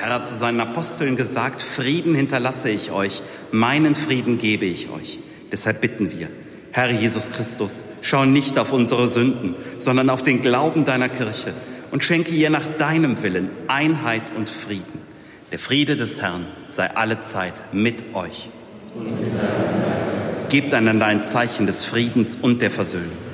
Herr hat zu seinen Aposteln gesagt, Frieden hinterlasse ich euch, meinen Frieden gebe ich euch. Deshalb bitten wir, Herr Jesus Christus, schau nicht auf unsere Sünden, sondern auf den Glauben deiner Kirche und schenke ihr nach deinem Willen Einheit und Frieden. Der Friede des Herrn sei allezeit mit euch. Gebt einander ein Zeichen des Friedens und der Versöhnung.